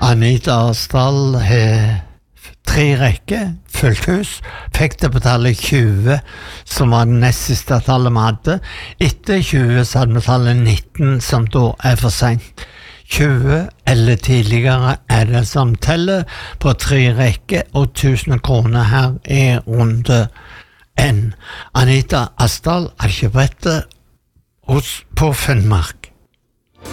Anita Asdal har 3 rekker, fullt hus, fikk det på tallet 20, som var den nest siste tallet vi hadde. Etter 20 så hadde vi tallet 19, som da for sent. 20 eller tidligere det som teller på 3 rekker, og 1000 kroner her runde N. Anita Asdal, Askebrettet på Finnmark.